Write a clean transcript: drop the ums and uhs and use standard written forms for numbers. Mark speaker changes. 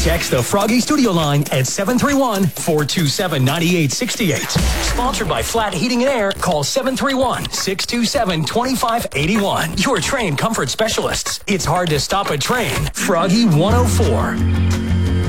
Speaker 1: Text the Froggy Studio line at 731-427-9868. Sponsored by Flat Heating and Air. Call 731-627-2581. Your train comfort specialists. It's hard to stop a train. Froggy 104.